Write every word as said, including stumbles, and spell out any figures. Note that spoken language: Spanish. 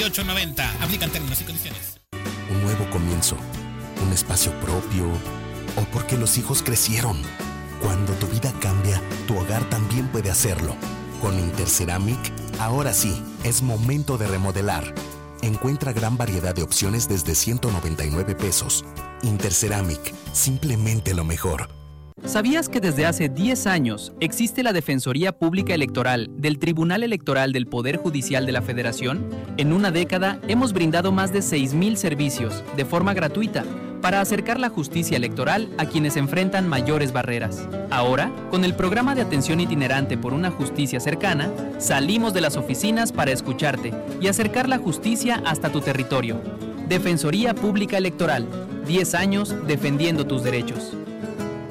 ocho noventa. Aplican términos y condiciones. Un nuevo comienzo, un espacio propio, o porque los hijos crecieron. Cuando tu vida cambia, tu hogar también puede hacerlo. Con Interceramic, ahora sí, es momento de remodelar. Encuentra gran variedad de opciones desde ciento noventa y nueve pesos. Interceramic, simplemente lo mejor. ¿Sabías que desde hace diez años existe la Defensoría Pública Electoral del Tribunal Electoral del Poder Judicial de la Federación? En una década hemos brindado más de seis mil servicios de forma gratuita para acercar la justicia electoral a quienes enfrentan mayores barreras. Ahora, con el programa de atención itinerante por una justicia cercana, salimos de las oficinas para escucharte y acercar la justicia hasta tu territorio. Defensoría Pública Electoral, diez años defendiendo tus derechos.